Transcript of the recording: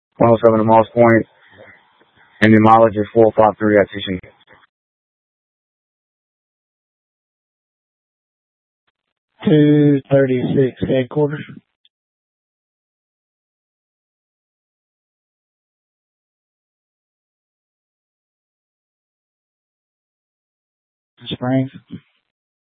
107 to Moss Point, and the mileage is 453 at Tichy. 236 headquarters. Springs.